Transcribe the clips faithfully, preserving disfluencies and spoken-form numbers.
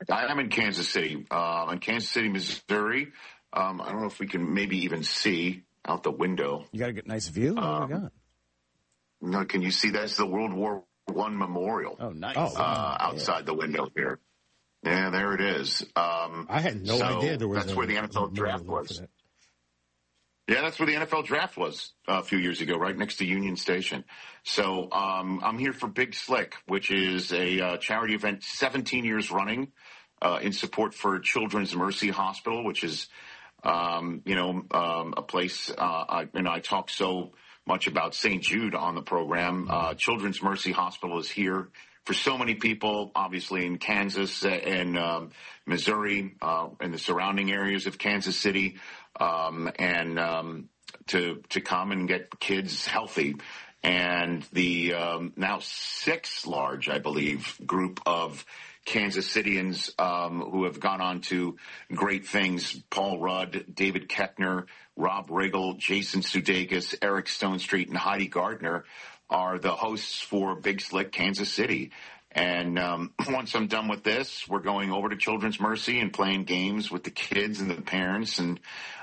I am in Kansas City. Uh, in Kansas City, Missouri. Um, I don't know if we can maybe even see out the window. You got a good, nice view? What um, do we got? No, can you see that's the World War One memorial? Oh, nice. Uh, oh, outside yeah. the window here. Yeah, there it is. Um, I had no so idea there was That's a, where the N F L draft was. Yeah, that's where the N F L draft was uh, a few years ago, right next to Union Station. So um, I'm here for Big Slick, which is a uh, charity event seventeen years running uh, in support for Children's Mercy Hospital, which is, um, you know, um, a place, uh, I, and I talk so much about Saint Jude on the program. Uh, Children's Mercy Hospital is here for so many people, obviously in Kansas and um, Missouri uh, and the surrounding areas of Kansas City. Um, and um, to to come and get kids healthy. And the um, now six large, I believe, group of Kansas Cityans um, who have gone on to great things, Paul Rudd, David Keckner, Rob Riggle, Jason Sudeikis, Eric Stonestreet, and Heidi Gardner are the hosts for Big Slick Kansas City. And um, once I'm done with this, we're going over to Children's Mercy and playing games with the kids and the parents and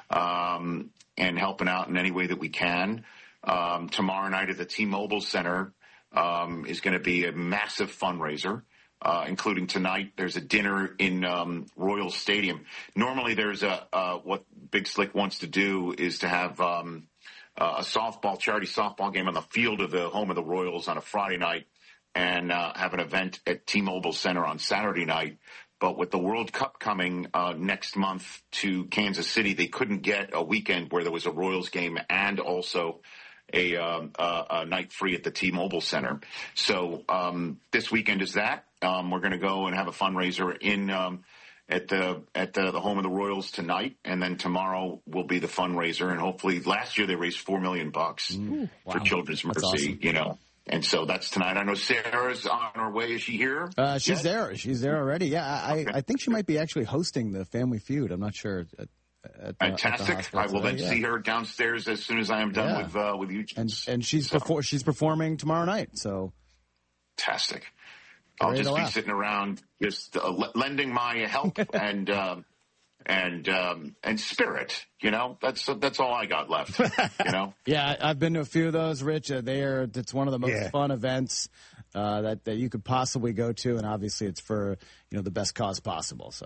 um, and helping out in any way that we can. Um, tomorrow night at the T-Mobile Center um, is going to be a massive fundraiser, uh, including tonight. There's a dinner in um, Royal Stadium. Normally there's a uh, what Big Slick wants to do is to have um, uh, a softball, charity softball game on the field of the home of the Royals on a Friday night, and uh, have an event at T-Mobile Center on Saturday night. But with the World Cup coming uh, next month to Kansas City, they couldn't get a weekend where there was a Royals game and also a, um, a, a night free at the T-Mobile Center. So um, this weekend is that. Um, we're going to go and have a fundraiser in um, at the at the, the home of the Royals tonight, and then tomorrow will be the fundraiser. And hopefully, last year they raised four million bucks Ooh, for wow. Children's Mercy. Awesome. You know. And so that's tonight. I know Sarah's on her way. Is she here? Uh, she's yet? there. She's there already. Yeah, I, okay. I think she might be actually hosting the Family Feud. I'm not sure. At, at, Fantastic. at the I will today. then yeah. see her downstairs as soon as I am done yeah. with uh, with you. And and she's so. before she's performing tomorrow night. So fantastic. I'll just be laugh. sitting around, just uh, l- lending my help and um, and um, and spirit. You know, that's that's all I got left. You know. Yeah, I've been to a few of those, Rich. Uh, they are. It's one of the most Yeah. fun events uh, that that you could possibly go to, and obviously it's for you know the best cause possible. So,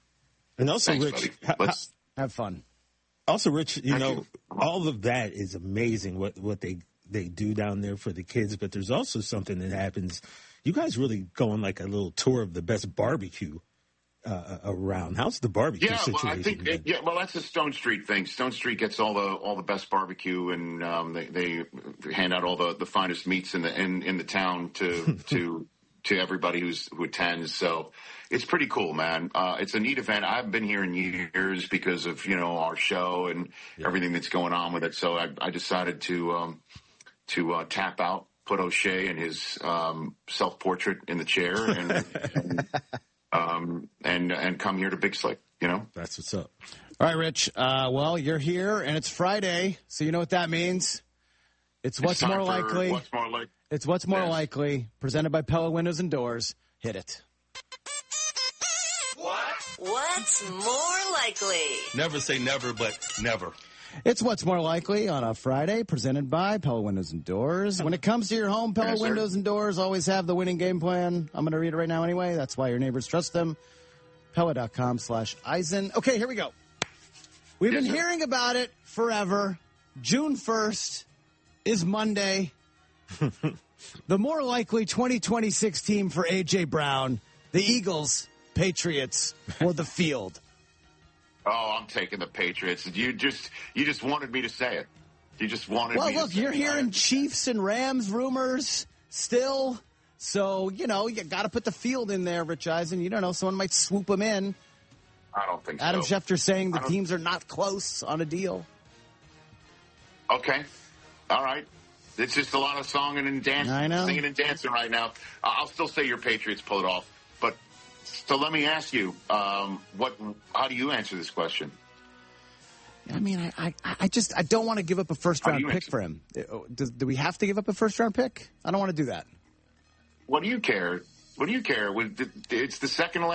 and also, Thanks, Rich, buddy. ha- Let's- have fun. also, Rich, you Thank know, you. all of that is amazing. What what they they do down there for the kids, but there's also something that happens. You guys really go on like a little tour of the best barbecue uh, around. How's the barbecue Yeah, well, situation? I think it, yeah. Well, that's a Stone Street thing. Stone Street gets all the all the best barbecue, and um, they, they hand out all the, the finest meats in the in, in the town to to to everybody who's who attends. So it's pretty cool, man. Uh, it's a neat event. I've been here in years because of you know our show and yeah. everything that's going on with it. So I, I decided to um, to uh, tap out, put O'Shea and his um, self portrait in the chair, and. and Um, and and come here to Big Slick, you know? That's what's up. All right, Rich. Uh, well, you're here, and it's Friday, so you know what that means. It's what's it's more likely. What's more likely? It's what's more yes. likely. Presented by Pella Windows and Doors. Hit it. What? What's more likely? Never say never, but never. It's What's More Likely on a Friday, presented by Pella Windows and Doors. When it comes to your home, Pella Yes, sir. Windows and Doors always have the winning game plan. I'm going to read it right now anyway. That's why your neighbors trust them. Pella.com slash Eisen. Okay, here we go. We've Yes, been sir. hearing about it forever. June first is Monday. The more likely twenty twenty-six team for A J. Brown, the Eagles, Patriots, or the field. Oh, I'm taking the Patriots. You just you just wanted me to say it. You just wanted Well, me look, to say you're it. hearing Chiefs and Rams rumors still. So, you know, you got to put the field in there, Rich Eisen. You don't know, someone might swoop them in. I don't think Adam so. Schefter saying the I don't- teams are not close on a deal. Okay. All right. It's just a lot of songing and dancing, I know. singing and dancing right now. Uh, I'll still say your Patriots pull it off. But so let me ask you, um, what? How do you answer this question? I mean, I, I, I just I don't want to give up a first How do round you pick answer? for him. Does, do we have to give up a first round pick? I don't want to do that. What do you care? What do you care? It's the second